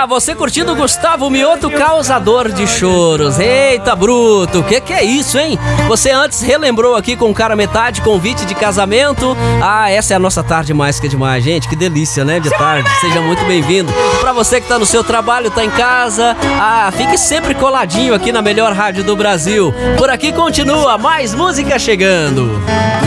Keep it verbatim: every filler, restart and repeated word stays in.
Ah, você curtindo Gustavo Mioto, Causador de Choros. Eita, bruto, o que que é isso, hein? Você antes relembrou aqui com cara metade, convite de casamento. Ah, essa é a nossa tarde mais que demais, gente. Que delícia, né, de tarde. Seja muito bem-vindo. Pra você que tá no seu trabalho, tá em casa, ah, fique sempre coladinho aqui na melhor rádio do Brasil. Por aqui continua mais música chegando.